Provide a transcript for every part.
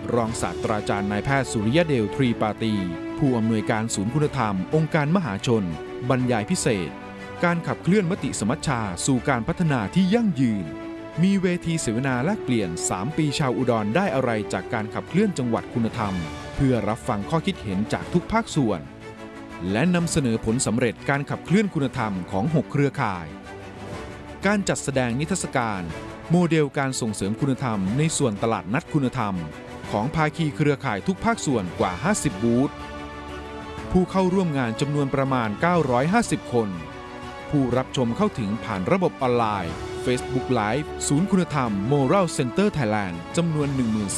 รองศาสตราจารย์นายแพทย์สุริยเดล ทรีปาตีผู้อำนวยการศูนย์คุณธรรมองค์การมหาชนบรรยายพิเศษการขับเคลื่อนมติสมัชชาสู่การพัฒนาที่ยั่งยืนมีเวทีเสวนาแลกเปลี่ยน3ปีชาวอุดรได้อะไรจากการขับเคลื่อนจังหวัดคุณธรรมเพื่อรับฟังข้อคิดเห็นจากทุกภาคส่วนและนำเสนอผลสำเร็จการขับเคลื่อนคุณธรรมของ6เครือข่ายการจัดแสดงนิทรรศการโมเดลการส่งเสริมคุณธรรมในส่วนตลาดนัดคุณธรรมของภาคีเครือข่ายทุกภาคส่วนกว่า50บูธผู้เข้าร่วมงานจำนวนประมาณ950คนผู้รับชมเข้าถึงผ่านระบบออนไลน์ Facebook Live ศูนย์คุณธรรม Moral Center Thailand จำนวน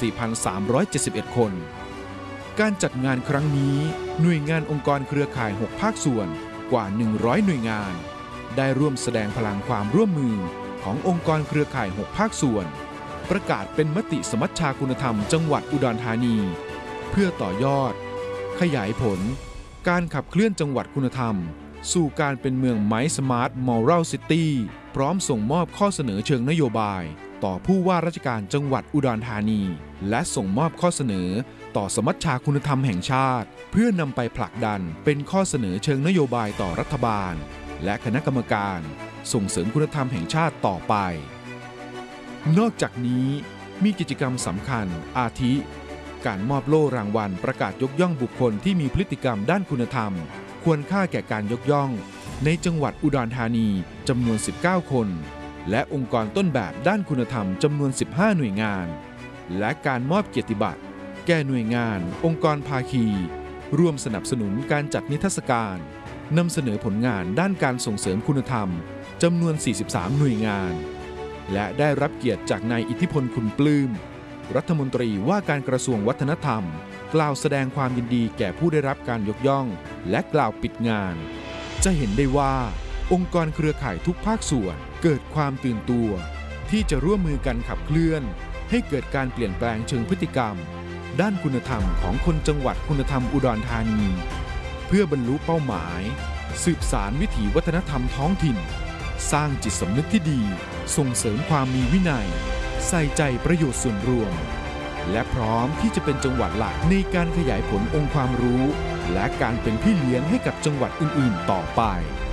14,371 คนการจัดงานครั้งนี้หน่วยงานองค์กรเครือข่าย6ภาคส่วนกว่า100หน่วยงานได้ร่วมแสดงพลังความร่วมมือขององค์กรเครือข่าย6ภาคส่วนประกาศเป็นมติสมัชชาคุณธรรมจังหวัดอุดรธานีเพื่อต่อยอดขยายผลการขับเคลื่อนจังหวัดคุณธรรมสู่การเป็นเมืองไม้สมาร์ทมอรัลซิตี้พร้อมส่งมอบข้อเสนอเชิงนโยบายต่อผู้ว่าราชการจังหวัดอุดรธานีและส่งมอบข้อเสนอต่อสมัชชาคุณธรรมแห่งชาติเพื่อนำไปผลักดันเป็นข้อเสนอเชิงนโยบายต่อรัฐบาลและคณะกรรมการส่งเสริมคุณธรรมแห่งชาติต่อไปนอกจากนี้มีกิจกรรมสำคัญอาทิการมอบโล่รางวัลประกาศยกย่องบุคคลที่มีพฤติกรรมด้านคุณธรรมควรค่าแก่การยกย่องในจังหวัดอุดรธานีจำนวน19คนและองค์กรต้นแบบด้านคุณธรรมจำนวน15หน่วยงานและการมอบเกียรติบัตรแก่หน่วยงานองค์กรภาคีร่วมสนับสนุนการจัดนิทรรศการนำเสนอผลงานด้านการส่งเสริมคุณธรรมจำนวน43หน่วยงานและได้รับเกียรติจากนายอิทธิพลคุณปลื้มรัฐมนตรีว่าการกระทรวงวัฒนธรรมกล่าวแสดงความยินดีแก่ผู้ได้รับการยกย่องและกล่าวปิดงานจะเห็นได้ว่าองค์กรเครือข่ายทุกภาคส่วนเกิดความตื่นตัวที่จะร่วมมือกันขับเคลื่อนให้เกิดการเปลี่ยนแปลงเชิงพฤติกรรมด้านคุณธรรมของคนจังหวัดคุณธรรมอุดรธานีเพื่อบรรลุเป้าหมายสืบสานวิถีวัฒนธรรมท้องถิ่นสร้างจิตสำนึกที่ดีส่งเสริมความมีวินัยใส่ใจประโยชน์ส่วนรวมและพร้อมที่จะเป็นจังหวัดหลักในการขยายผลองค์ความรู้และการเป็นพี่เลี้ยงให้กับจังหวัดอื่นๆต่อไป